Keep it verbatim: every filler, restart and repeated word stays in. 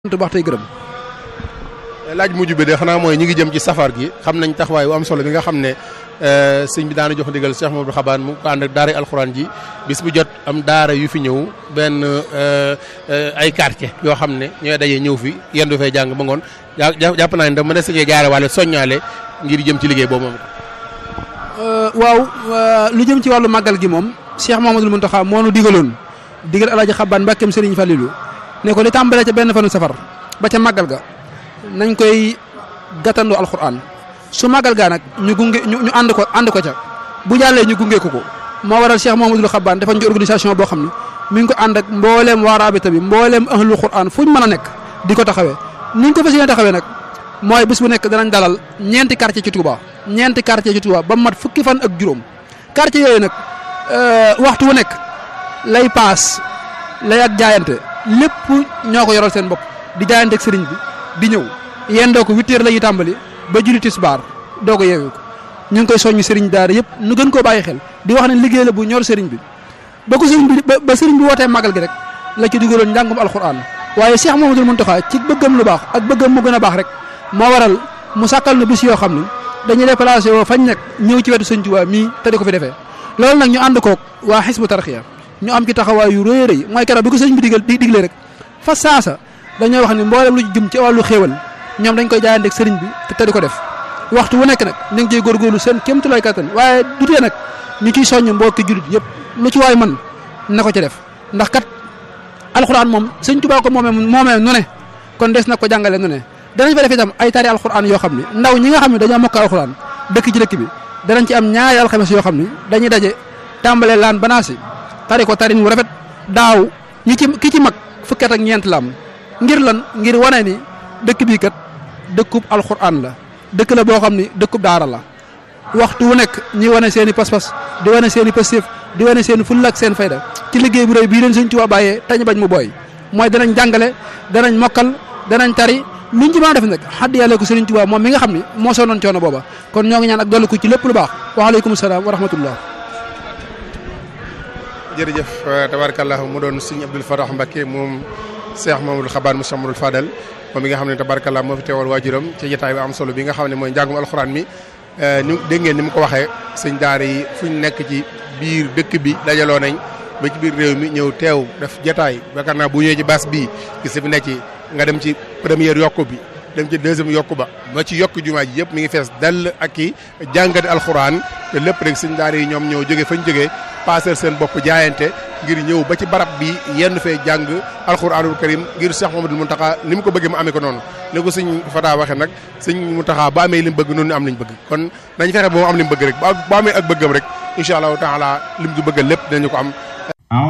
wax tey gërëm. laaj mujj bi de xanaa mooy ñi ngi jëm ci safar gi xam nañ taxawaay bu am solo bi nga xam ne sëñ bi daana jox ndigal Cheikh Mamadou Xabaan mu ko ànd ak daara alxuraan ji bis bu jot am daara yu fi ñëw benn ay quartier yoo xam ne ñooy daje ñëw fi yendu fay jàng ba ngoon jàpp naa ne da mën a sëñee jaare wàlle soññaale ngir jëm ci liggéey boobu moom. waaw lu jëm ci wàllu màggal gi moom Cheikh Mamadou Mountakha moo nu digaloon digal Alaaji Xabaan Mbàkkeem Sëriñ Falilu ne ko li tàmbalee ca benn fanu safar ba ca màggal ga nañ koy gàttandoo alxuraan su màggal gaa nag ñu gunge ñu ñu ànd ko ànd ko ca bu jàllee ñu gunge ko ko moo waral Cheikh Mamadou Xabaan defoon ci organisation boo xam ne mi ngi ko ànd ak mbooleem waa raabita bi mbooleem ahlul quraan fu ñu mën a nekk di ko taxawee ni ñu ko fas yéene taxawee nag mooy bis bu nekk danañ dalal ñeenti quartier ci Touba ñeenti quartier ci Touba ba mat fukki fan ak juróom quartier yooyu nag waxtu wu nekk lay paas lay ak jaayante lépp ñoo ko yoral seen bopp di jaayante ak sëriñ bi di ñëw yendoo ko huit heures la ñuy tàmbali ba julli tisbaar doo ko yeewee ko ñu ngi koy soññ sëriñ daara yëpp nu gën koo bàyyi xel di wax ne liggéey la bu ñor sëriñ bi ba ko sëriñ bi ba sëriñ bi wootee màggal gi rek la ci dugaloon njàngum alxuraan waaye Cheikh Mamadou Mountakha ci bëggam lu baax ak bëggam mu gën a baax rek moo waral mu sàkkal na bis yoo xam ne dañuy déplacé woo fañ nekk ñëw ci wetu sëñ Tuubaa mii te di ko fi defee loolu nag ñu ànd koog waa Hizbut Tarqiyyah ñu am ci taxawaay yu rëy rëy mooy keroog bi ko sëriñ bi digal di digle rek fa saasa dañoo wax ni mboolem lu jëm ci wàllu xéewal ñoom dañ koy jaayante ak sëriñ bi te di ko def waxtu wu nekk nag ñu ngi ciy góorgóorlu seen kéemtulaay kattan waaye du tee nag ñu ciy soññ mbokki jullit yëpp lu ci waay mën na ko ci def ndax kat alxuraan moom sëñ Tuubaa ko moomee moomee nu ne kon des na ko jàngale nu ne danañ fa def itam ay tari alxuraan yoo xam ne ndaw ñi nga xam ne dañoo mokk alxuraan dëkk ci dëkk bi danañ ci am ñaari alxames yoo xam ne dañuy daje tàmbalee laan banaasi tari ko tarin wu rafet daaw ñi ci ki ci mag fukket ak ñeent la am ngir lan ngir wane ni dëkk bii kat dëkkub alxuraan la dëkk la boo xam ni dëkkub daara la waxtu wu nekk ñi wane seen i pas-pas di wane seen i pastéef di wane seen i fulla ak seen fayda ci liggéey bu rëy bii leen Sëñ Tuubaa bàyyee tañ bañ mu booy mooy danañ jàngale danañ mokkal danañ tari luñ ci mën a def nag xadd yàlla ko Sëriñ Tuubaa moom mi nga xam ni moo soonoon coono booba kon ñoo ngi ñaan ak dolli ko ci lépp lu baax waaleykum salaam wa rahmatullah. jërëjëf tabarakallah mu doon Sëriñ Abdul Fatah Mbacké moom Cheikh Mamadou Xabaan mu Mamadou Fadal moom mi nga xam ne tabarakallah moo fi teewal waajuram ci jotaay bi am solo bi nga xam ne mooy njàngum alxuraan mi ni dégg ngeen ni mu ko waxee sëñ daara yi fu ñu nekk ci biir dëkk bi dajaloo nañ ba ci biir réew mi ñëw teew def jotaay yaakaar naa bu ñëwee ci baas bii gis fi ne ci nga dem ci première yokku bi dem ci deuxième yokku ba ba ci yokku jumaa ji yëpp mi ngi fees dell ak i jàngati alxuraan te lépp rek sëñ daara yi ñoom ñëw jóge fañ jógee passer seen bopp jaayante ngir ñëw ba ci barab bi yenn fee jàng alxuraanul karim ngir Cheikh Mamadou Mountakha ni mu ko bëggee mu amee ko noonu ni ko sëñ Fata waxee nag sëñ Mountakha ba amee li mu bëgg noonu am liñ bëgg kon nañ fexe ba mu am li mu bëgg rek ba amee ak bëggam rek incha allahu taala li mu du bëggal lépp dinañu ko am